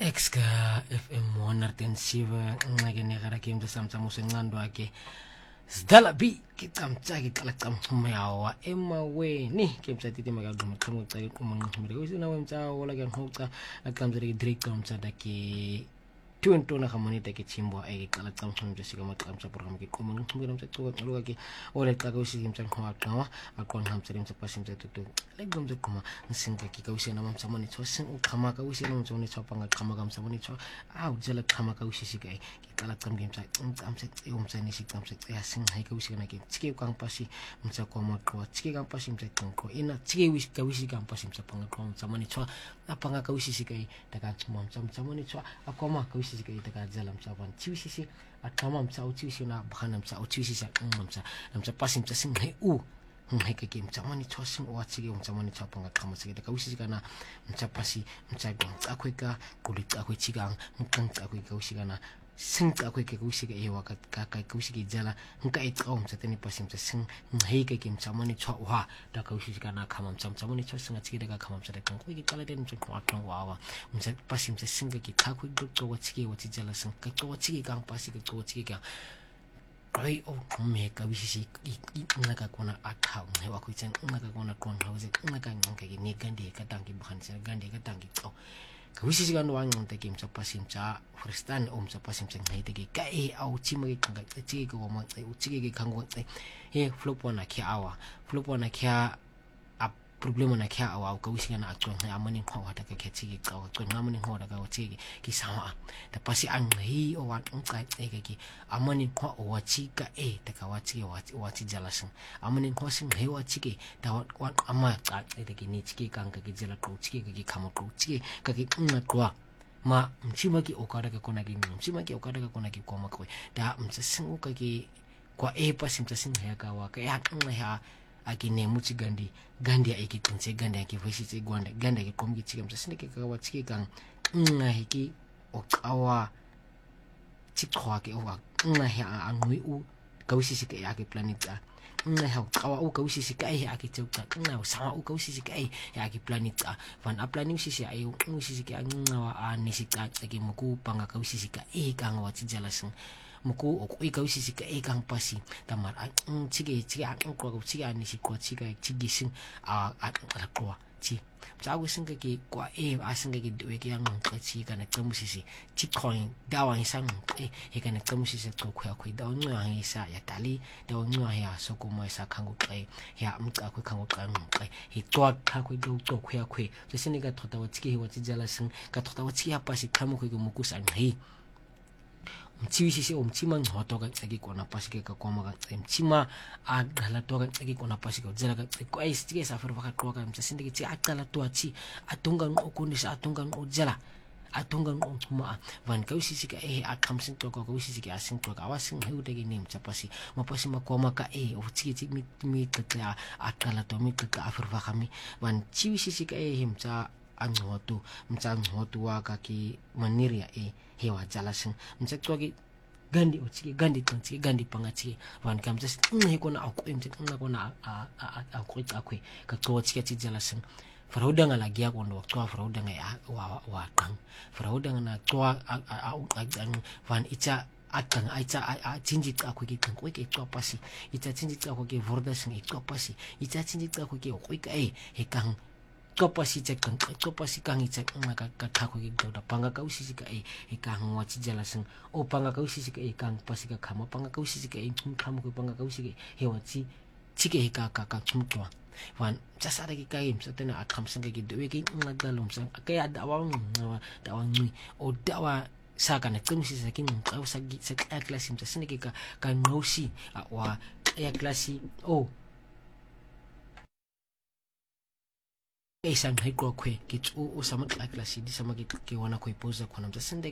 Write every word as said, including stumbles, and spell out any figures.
Exka F M one hundred seven ngake negara ke mtsa samtsa musenqando wakhe sidala bi kicamtsa kiqala camchuma yawa emaweni ke mtsa titi makaduma qhamuca iquma nqhumile usina wemtsa wala ke nqhuca aqamzele direct mtsa dake tuntona khamonita ke chimbo ay qala camchuma mtsa sika maqamtsa program ke quma nqhumile mtsa xuka xuluka ke ole xa kawusiki mtsa nqhwa qawa aqonqa mtsa mtsa pasi mtsa tutu legum mtsa quma nsinga ke kawusena mtsa moni tsosin uqhama kawusena mtsa moni tsopa ngaqhama kamtsa moni tso awu jela qhama kawusisika ay qala camge mtsa mtsa mtsa ni sika mtsa ya singa kawusika na ke tsike kang pasi mtsa kwa maqwa tsike kang pasi mtsa qonqo ina tsike wis kawusika kang pasi mtsa pangaqwa mtsa moni tso apanga kawusisika ay daga tsuma mtsa mtsa moni tso akoma kawusisika ay daga jela mtsa ban tsiwisisi atama mtsa utsiwisi na bhana mtsa utsiwisi mtsa mtsa pasi mtsa singa u ngeke ke mtsa moni tso sim watsike mtsa moni tso panga qhama tsike daga kawusisika na mtsa pasi mtsa qonqa khweka qulitsa khwetsikang mqanqa khweka usikana singca khweke kusika ewa ka ka kusiki jala nka itqa mtsa teni pasi mtsa sing ngeke ke mtsa moni tso wa daga usikana na khama mtsa mtsa moni tso singa tsike daga khama mtsa daga khweke qala teni mtsa qwa qwa wa mtsa pasi mtsa singa ke khakwe qo watsike watsijala sing ka qo watsike kang pasi ka qo watsike ka ai o meka wisisi ngaka kona akha ngewa khutsen ngaka kona qonqa uze ngaka ngeke ke ni gande ka tangi bhanse gande ka tangi qo ka wisisi ka no wangqonte ke mtsa pasi mtsa kristan o mtsa pasi mtsa ngete ke ka e au chima ke qanga tsike ke wa mtsa utsike ke khango tse he flopona ke awa flopona ke a problema na kya awa ka wisika na aqonqa amani khwa wata ka khetsiki qawa qonqa amani khwa ka watsiki ki sawa ta pasi anghi o wa nqa tseke ki amani khwa o wachika e ta ka watsiki watsi jalasin amani khwa sing he wachiki ta wa ama qa tseke ki ni chiki kang ka ki jela qo chiki ka ki khamo qo chiki ka ki nqa qwa ma mchima ki okara ka kona ki mchima ki okara ka kona ki koma kwe ta mtsa singu ka ki kwa e pasi mtsa sing he ka wa ka ya nqa ha akine muchi gandi gandi aiki tinse gandi aki voice gwanda gandi aki komgi chike mtsa sineke ka wa chike kang nga hiki okawa chikwa ke wa nga ha angwi u kawisi ke aki planeta nga ha okawa u kawisi ke ai aki tsuka nga sawa u kawisi ke ai aki planeta van a plani sisi ai u sisi ke nga wa anisi ka ke muku panga kawisi ke ai kang wa tijalasin muku okui kawisi ka e kang pasi tamar ang chige chige ang ko ko chige ani si ko chige chige sing a a ko chi chawu sing ka ki kwa e asing ka ki we ki ang ka chi ka na tsamusisi chi coin dawa isang e he ka na tsamusisi to khwa khwi daw nyu ang isa ya tali daw nyu ya so ko mo isa khangu kai ya mtsa khwi khangu kai kai he to kha khwi do to khwa khwi so sine ka thota wa chige wa chi jala sing ka thota wa chi ya pasi khamu khwi ko muku sang hi mchiwisisi o mchima ngoto ka tsaki kona pasike ka kwama ka mchima a gala to ka tsaki kona pasike zela ka tsaki ai stike sa fero ka toka mtsa sindike tsi aqala to achi atunga ngokundisa atunga ngojela atunga ngotuma van ka usisi ka e akhamsin to ka usisi ka asin to ka wasing heude ke nim tsapasi mapasi makwama ka e o tsiki tsi mi mi tla aqala to mi ka afero kami van chiwisisi ka e himtsa anghoto mtsa nghoto wa ka ki maniria e hewa jalasing mtsa twagi gandi utsiki gandi tantsi gandi pangatsi van kam just ngi kona aku emtsi ngi kona a a a ku tsakwe ka tsotsi ke jalasing farauda nga lagi ako ndo waktu farauda nga ya wa wa tang farauda nga na twa a a van icha atang icha a chinji tsakwe ki tang ko ke twa pasi icha chinji tsakwe ke vorda sing twa pasi icha chinji tsakwe ke ko ka e he kang kopasi cek kan kopasi kang cek ngaka ka thako ki do panga ka usisi ka e e kang wa chi jala sing o panga ka usisi ka e kang pasi ka khama panga ka usisi ka e thum kham ko panga ka usisi he wa chi chike he ka ka ka thum twa wan jasare ki kai msa tena akham sing ki do ki ngadalum sang ka ya dawa ngawa dawa ngi o dawa saka na tsimsi sa kin ka usagi sa klasi msa sinike ka ka nosi wa ya klasi o isang hai ko kwe ki u usama klasi di sama ki ki wana ko ipoza khona msa sinde